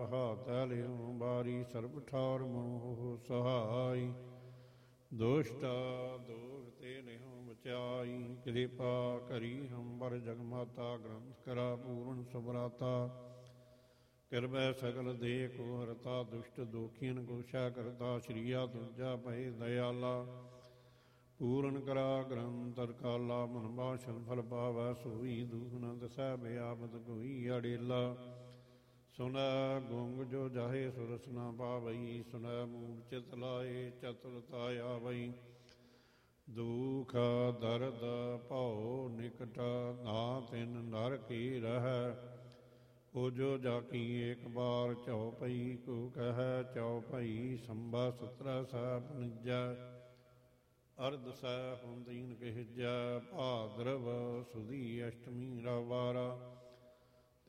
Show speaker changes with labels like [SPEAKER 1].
[SPEAKER 1] ਹਾਥੈ ਲਿਹੁ ਬਾਰੀ ਸਰਬ ਠਾਰ ਮੋਹ ਸਹਾਈ। ਦੁਸ਼ਟਾ ਦੋਖ ਤੇ ਨਿਹੁ ਬਚਾਈ ਕਿਰਪਾ ਕਰੀ ਹੰਬਰ ਜਗਮਾਤਾ ਗ੍ਰੰਥ ਕਰਾ ਪੂਰਨ ਸੁਭਰਾਤਾ। ਕਿਰਬੈ ਸਗਲ ਦੇ ਕੋ ਹਰਤਾ ਦੁਸ਼ਟ ਦੋਖੀਨ ਕੋ ਸ਼ੈ ਕਰਤਾ ਸ਼੍ਰੀਆ ਤੁਜਾ ਭਏ ਦਇਆਲਾ। ਪੂਰਨ ਕਰਾ ਗ੍ਰੰਥ ਅਰਕਾਲਾ ਮਨ ਬਾਸ਼ਨ ਫਲ ਪਾਵੈ ਸੋਈ ਦੁਖ ਨ ਦਸੈ ਬਿਆਪਤ ਕੋਈ ਅੜੇਲਾ। ਸੁਨੈ ਗੁੰਗ ਜੋ ਜਾਹੇ ਸੁਰਸ ਨ ਪਾਵਈ ਸੁਨੈ ਮੂੜ ਚਿਤ ਲਾਏ ਚਤੁਰਤਾ ਆਵਈ। ਦੁਖ ਦਰਦ ਭਉ ਨਿਕਟ ਨਾ ਤਿਨ ਨਰ ਕੀ ਰਹੈ। ਉਹ ਜੋ ਜਾਕੀ ਏਕ ਬਾਰ ਚਉਪਈ ਕੋ ਕਹਿ ਚਉਪਈ ਸੰਭਾ ਸਤਰਾ ਸਹਿ ਪਨਿਜੈ। ਅਰਧ ਸਹਿ ਹੁੰਦੀਨ ਕਹਿਜੈ ਭਾਦਰਵ ਸੁਦੀ ਅਸ਼ਟਮੀ ਰਵਾਰਾ।